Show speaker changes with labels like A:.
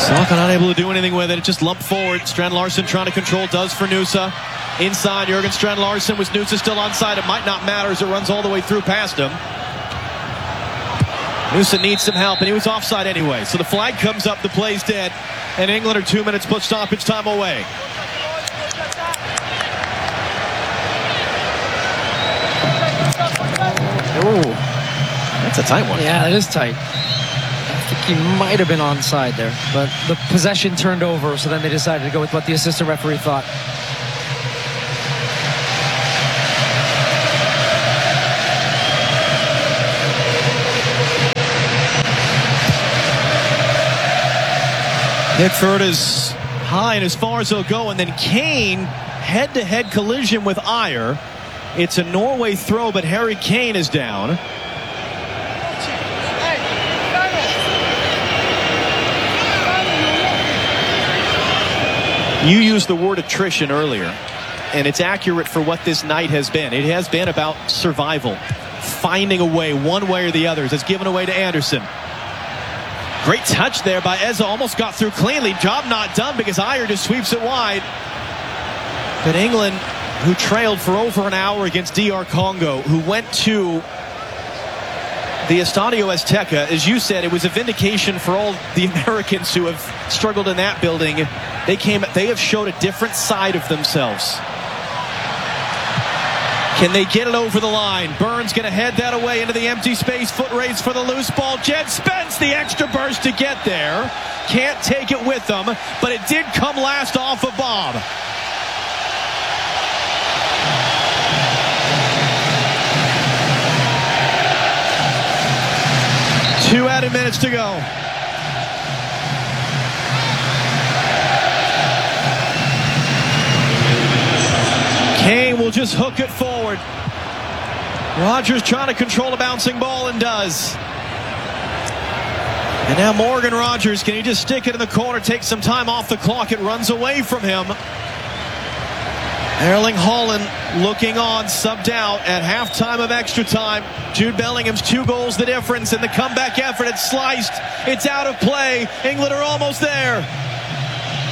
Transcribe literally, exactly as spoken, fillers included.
A: Saka not able to do anything with it. It just lumped forward. Strand Larsen trying to control, does for Nusa. Inside, Jurgen Strand Larsen. Was Nusa still onside? It might not matter as it runs all the way through past him. Nusa needs some help, and he was offside anyway. So the flag comes up, the play's dead, and England are two minutes plus stoppage time away. Oh, that's a tight one.
B: Yeah, it is tight. I think he might have been onside there, but the possession turned over, so then they decided to go with what the assistant referee thought.
A: Pickford is high and as far as he'll go, and then Kane head-to-head collision with Ajer. It's a Norway throw, but Harry Kane is down. You used the word attrition earlier, and it's accurate for what this night has been. It has been about survival, finding a way, one way or the other. It's given away to Anderson. Great touch there by Eze, almost got through cleanly. Job not done because Ajer just sweeps it wide. But England, who trailed for over an hour against D R Congo, who went to the Estadio Azteca, as you said, it was a vindication for all the Americans who have struggled in that building. They came, they have showed a different side of themselves. Can they get it over the line? Burns going to head that away into the empty space. Foot race for the loose ball. Jed Spence, the extra burst to get there. Can't take it with them, but it did come last off of Bob. Two added minutes to go. Kane will just hook it forward. Rodgers trying to control a bouncing ball and does. And now Morgan Rodgers, can he just stick it in the corner, take some time off the clock? It runs away from him. Erling Haaland looking on, subbed out at halftime of extra time. Jude Bellingham's two goals the difference in the comeback effort. It's sliced. It's out of play. England are almost there.